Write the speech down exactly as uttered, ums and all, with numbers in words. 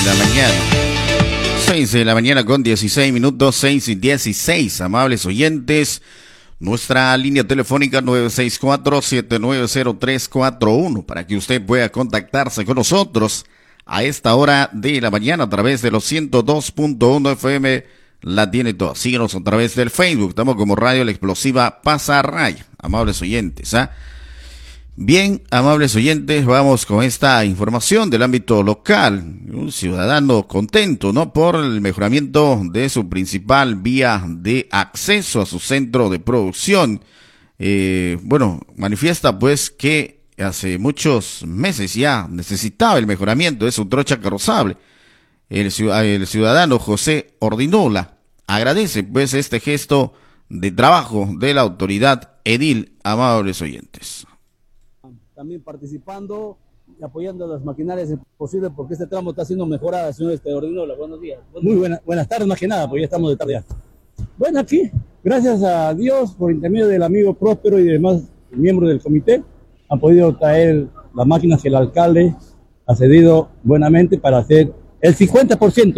la mañana. seis de la mañana con dieciséis minutos, seis y dieciséis, amables oyentes. Nuestra línea telefónica nueve seis cuatro, siete nueve cero, tres cuatro uno para que usted pueda contactarse con nosotros a esta hora de la mañana a través de los ciento dos punto uno F M. La tiene toda. Síguenos a través del Facebook. Estamos como Radio La Explosiva Pasa Raya. Amables oyentes, ¿ah? Bien, amables oyentes, vamos con esta información del ámbito local. Un ciudadano contento, ¿no?, por el mejoramiento de su principal vía de acceso a su centro de producción. Eh, bueno, manifiesta pues que hace muchos meses ya necesitaba el mejoramiento de su trocha carrozable. El, el ciudadano José Ordinola agradece pues este gesto de trabajo de la autoridad edil, amables oyentes. También participando y apoyando a las maquinarias en posible, porque este tramo está siendo mejorado, señor este Ordinola. Buenos días. Buenos Muy buena, buenas tardes, más que nada, porque ya estamos de tarde ya. Bueno, aquí, gracias a Dios, por intermedio del amigo Próspero y demás miembros del comité, han podido traer las máquinas que el alcalde ha cedido buenamente para hacer el cincuenta por ciento